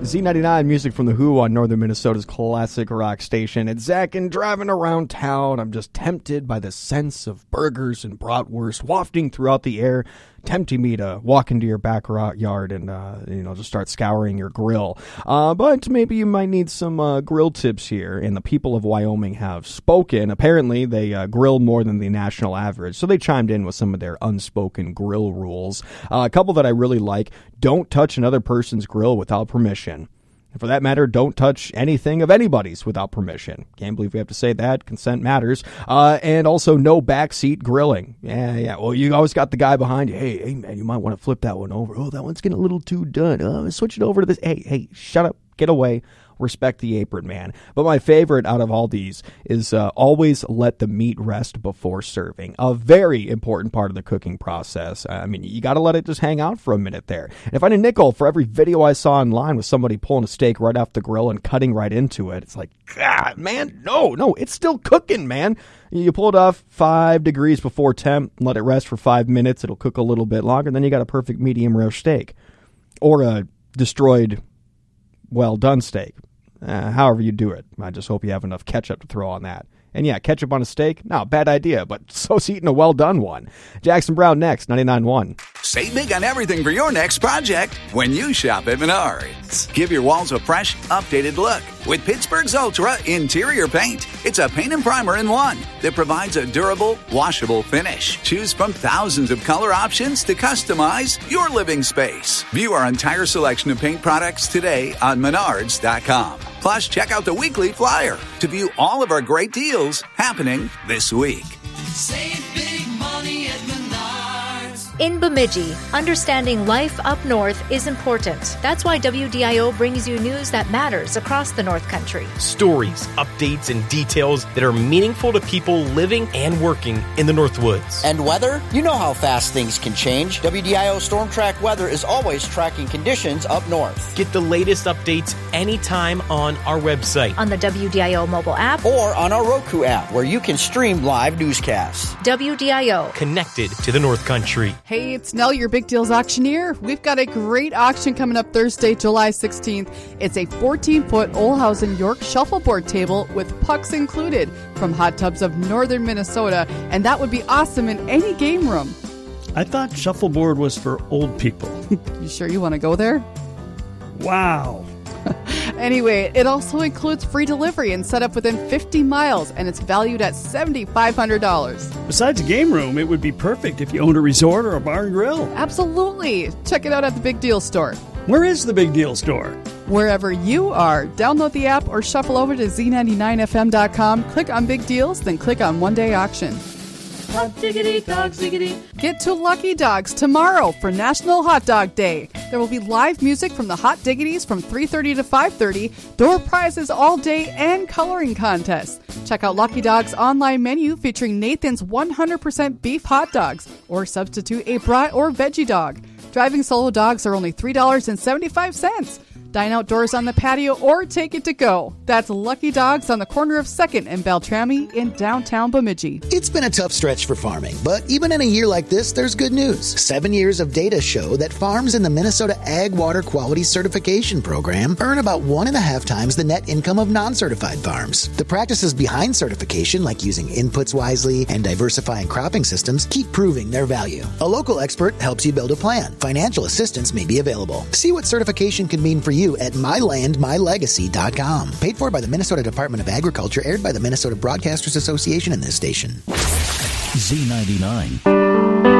Z99 music from The Who on Northern Minnesota's classic rock station. It's Zach, and driving around town, I'm just tempted by the sense of burgers and bratwurst wafting throughout the air, tempting me to walk into your back yard and, just start scouring your grill. But maybe you might need some grill tips here, and the people of Wyoming have spoken. Apparently, they grill more than the national average, so they chimed in with some of their unspoken grill rules. A couple that I really like: don't touch another person's grill without permission. And for that matter, don't touch anything of anybody's without permission. Can't believe we have to say that. Consent matters. And also, no backseat grilling. Yeah. Well, you always got the guy behind you. Hey, man, you might want to flip that one over. Oh, that one's getting a little too done. Switch it over to this. Hey, shut up. Get away. Respect the apron, man. But my favorite out of all these is always let the meat rest before serving. A very important part of the cooking process. I mean, you got to let it just hang out for a minute there. And if I had a nickel for every video I saw online with somebody pulling a steak right off the grill and cutting right into it, it's like, God, man, no, it's still cooking, man. You pull it off 5 degrees before temp, let it rest for 5 minutes. It'll cook a little bit longer. Then you got a perfect medium rare steak, or a destroyed, well done steak. However you do it. I just hope you have enough ketchup to throw on that. And yeah, ketchup on a steak? No, bad idea, but so's eating a well-done one. Jackson Brown next, 99.1. Save big on everything for your next project when you shop at Menards. Give your walls a fresh, updated look with Pittsburgh's Ultra Interior Paint. It's a paint and primer in one that provides a durable, washable finish. Choose from thousands of color options to customize your living space. View our entire selection of paint products today on Menards.com. Plus, check out the weekly flyer to view all of our great deals happening this week. Save big money at Menards. In Bemidji, understanding life up north is important. That's why WDIO brings you news that matters across the North Country. Stories, updates, and details that are meaningful to people living and working in the North Woods. And weather? You know how fast things can change. WDIO Storm Track Weather is always tracking conditions up north. Get the latest updates anytime on our website, on the WDIO mobile app, or on our Roku app, where you can stream live newscasts. WDIO. Connected to the North Country. Hey, it's Nell, your Big Deals auctioneer. We've got a great auction coming up Thursday, July 16th. It's a 14-foot Olhausen York shuffleboard table with pucks included from Hot Tubs of Northern Minnesota, and that would be awesome in any game room. I thought shuffleboard was for old people. You sure you want to go there? Wow. Anyway, it also includes free delivery and setup within 50 miles, and it's valued at $7,500. Besides a game room, it would be perfect if you owned a resort or a bar and grill. Absolutely. Check it out at the Big Deal Store. Where is the Big Deal Store? Wherever you are. Download the app or shuffle over to Z99FM.com, click on Big Deals, then click on One Day Auction. Hot diggity dog ziggity. Get to Lucky Dogs tomorrow for National Hot Dog Day. There will be live music from the Hot Diggities from 3:30 to 5:30, door prizes all day, and coloring contests. Check out Lucky Dog's online menu featuring Nathan's 100% beef hot dogs, or substitute a brat or veggie dog. Driving solo dogs are only $3.75. Dine outdoors on the patio or take it to go. That's Lucky Dogs on the corner of 2nd and Beltrami in downtown Bemidji. It's been a tough stretch for farming, but even in a year like this, there's good news. 7 years of data show that farms in the Minnesota Ag Water Quality Certification Program earn about 1.5 times the net income of non-certified farms. The practices behind certification, like using inputs wisely and diversifying cropping systems, keep proving their value. A local expert helps you build a plan. Financial assistance may be available. See what certification can mean for you at mylandmylegacy.com. Paid for by the Minnesota Department of Agriculture, aired by the Minnesota Broadcasters Association and this station. Z99.